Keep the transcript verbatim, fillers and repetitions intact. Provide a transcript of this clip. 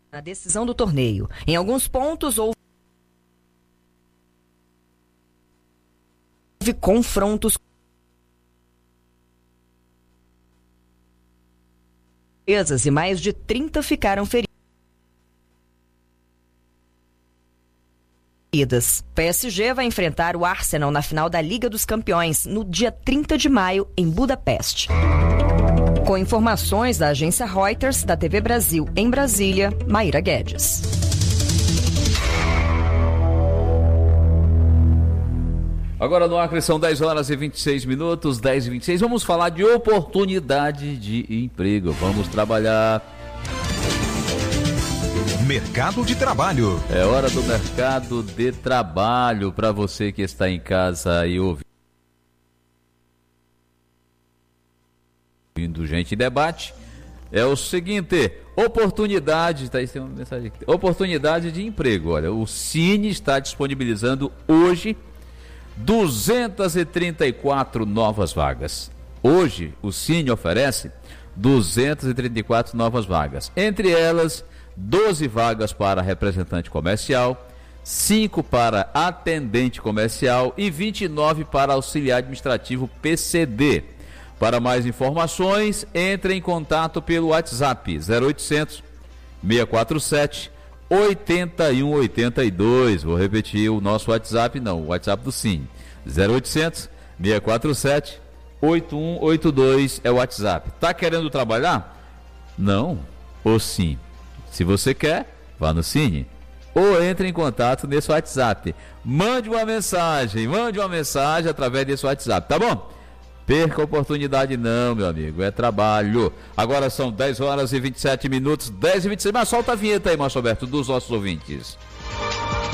na decisão do torneio. Em alguns pontos houve confrontos e mais de trinta ficaram feridas. P S G vai enfrentar o Arsenal na final da Liga dos Campeões no dia trinta de maio em Budapeste. Com informações da agência Reuters, da T V Brasil em Brasília, Maíra Guedes. Agora no Acre são dez horas e vinte e seis minutos, dez e vinte e seis. Vamos falar de oportunidade de emprego. Vamos trabalhar. Mercado de trabalho. É hora do mercado de trabalho para você que está em casa e ouvindo gente em debate. É o seguinte, oportunidade, tá aí, tem uma mensagem aqui. Oportunidade de emprego. Olha, o Cine está disponibilizando hoje duzentas e trinta e quatro novas vagas. Hoje, o Cine oferece duzentas e trinta e quatro novas vagas. Entre elas, doze vagas para representante comercial, cinco para atendente comercial e vinte e nove para auxiliar administrativo P C D. Para mais informações, entre em contato pelo WhatsApp zero oitocentos, seis quatro sete, oito um oito dois. Vou repetir o nosso WhatsApp, não, o WhatsApp do Cine. zero oitocentos, seis quatro sete, oito um oito dois é o WhatsApp. Tá querendo trabalhar? Não ou sim? Se você quer, vá no Cine ou entre em contato nesse WhatsApp. Mande uma mensagem, mande uma mensagem através desse WhatsApp, tá bom? Perca a oportunidade não, meu amigo, é trabalho. Agora são dez horas e vinte e sete minutos, dez e vinte e seis, mas solta a vinheta aí, Márcio Alberto, dos nossos ouvintes.